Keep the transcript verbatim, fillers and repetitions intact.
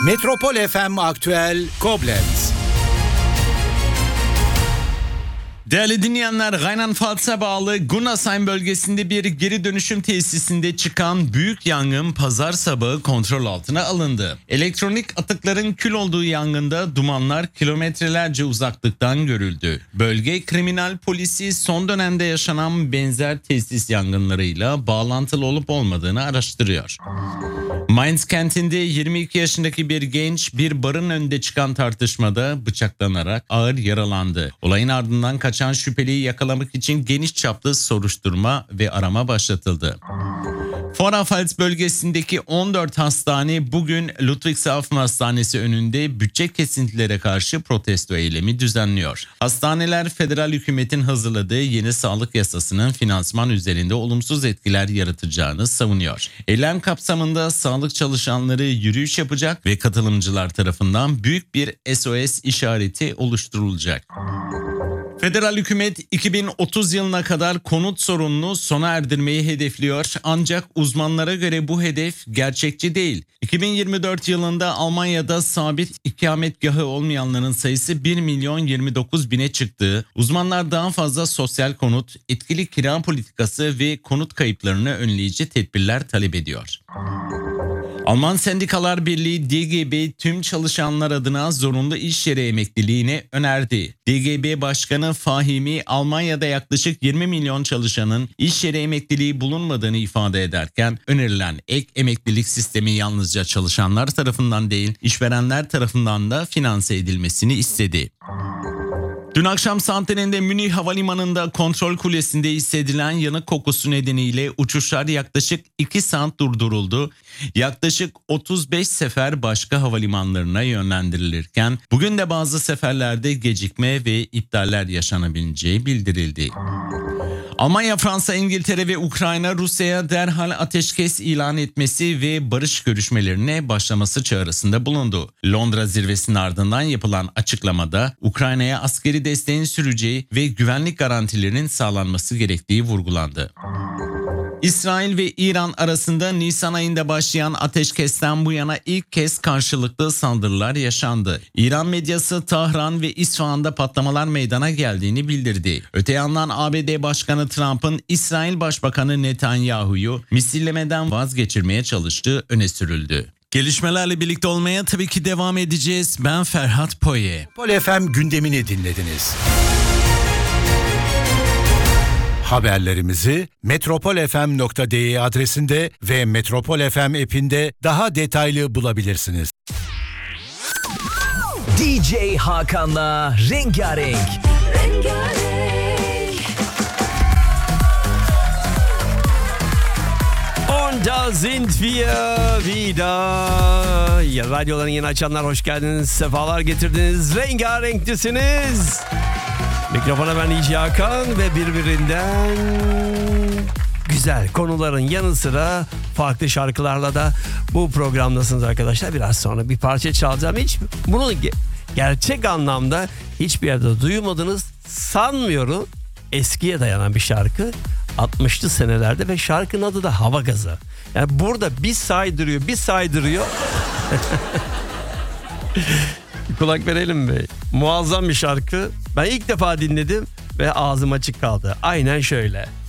Metropol F M Aktüel Koblenz. Değerli dinleyenler, Rheinland-Pfalz'a bağlı Gunasheim bölgesinde bir geri dönüşüm tesisinde çıkan büyük yangın pazar sabahı kontrol altına alındı. Elektronik atıkların kül olduğu yangında dumanlar kilometrelerce uzaklıktan görüldü. Bölge kriminal polisi son dönemde yaşanan benzer tesis yangınlarıyla bağlantılı olup olmadığını araştırıyor. Mainz kentinde yirmi iki yaşındaki bir genç bir barın önünde çıkan tartışmada bıçaklanarak ağır yaralandı. Olayın ardından kaçan şüpheliyi yakalamak için geniş çaplı soruşturma ve arama başlatıldı. Vorarlberg bölgesindeki on dört hastane bugün Ludwigshafen Hastanesi önünde bütçe kesintilere karşı protesto eylemi düzenliyor. Hastaneler federal hükümetin hazırladığı yeni sağlık yasasının finansman üzerinde olumsuz etkiler yaratacağını savunuyor. Eylem kapsamında sağlık çalışanları yürüyüş yapacak ve katılımcılar tarafından büyük bir S O S işareti oluşturulacak. Federal hükümet iki bin otuz yılına kadar konut sorununu sona erdirmeyi hedefliyor, ancak uzmanlara göre bu hedef gerçekçi değil. iki bin yirmi dört yılında Almanya'da sabit ikametgahı olmayanların sayısı bir milyon yirmi dokuz bine çıktı. Uzmanlar daha fazla sosyal konut, etkili kira politikası ve konut kayıplarını önleyici tedbirler talep ediyor. Alman Sendikalar Birliği D G B tüm çalışanlar adına zorunlu iş yeri emekliliğini önerdi. D G B Başkanı Fahimi, Almanya'da yaklaşık yirmi milyon çalışanın iş yeri emekliliği bulunmadığını ifade ederken, önerilen ek emeklilik sistemi yalnızca çalışanlar tarafından değil, işverenler tarafından da finanse edilmesini istedi. Dün akşam saatlerinde Münih Havalimanı'nda kontrol kulesinde hissedilen yanık kokusu nedeniyle uçuşlar yaklaşık iki saat durduruldu. Yaklaşık otuz beş sefer başka havalimanlarına yönlendirilirken bugün de bazı seferlerde gecikme ve iptaller yaşanabileceği bildirildi. Almanya, Fransa, İngiltere ve Ukrayna Rusya'ya derhal ateşkes ilan etmesi ve barış görüşmelerine başlaması çağrısında bulundu. Londra zirvesinin ardından yapılan açıklamada Ukrayna'ya askeri desteğin süreceği ve güvenlik garantilerinin sağlanması gerektiği vurgulandı. İsrail ve İran arasında Nisan ayında başlayan ateşkesten bu yana ilk kez karşılıklı saldırılar yaşandı. İran medyası Tahran ve İsfahan'da patlamalar meydana geldiğini bildirdi. Öte yandan A B D Başkanı Trump'ın İsrail Başbakanı Netanyahu'yu misillemeden vazgeçirmeye çalıştığı öne sürüldü. Gelişmelerle birlikte olmaya tabii ki devam edeceğiz. Ben Ferhat Poye. Metropol F M gündemini dinlediniz. Haberlerimizi metropol f m nokta d e adresinde ve Metropol F M app'inde daha detaylı bulabilirsiniz. D J Hakan'la Rengarenk. Rengarenk. Und da sind wir wieder. Ya, radyoların yeni açanlar hoş geldiniz. Sefalar getirdiniz. Rengarenk'tisiniz. Mikrofona ben D J Hakan ve birbirinden güzel konuların yanı sıra farklı şarkılarla da bu programdasınız arkadaşlar. Biraz sonra bir parça çalacağım. Hiç bunu ge- gerçek anlamda hiçbir yerde duymadınız sanmıyorum. Eskiye dayanan bir şarkı. altmışlı senelerde ve şarkının adı da Hava Gazı. Yani burada bir saydırıyor, bir saydırıyor. Kulak verelim mi? Muazzam bir şarkı. Ben ilk defa dinledim ve ağzım açık kaldı. Aynen şöyle.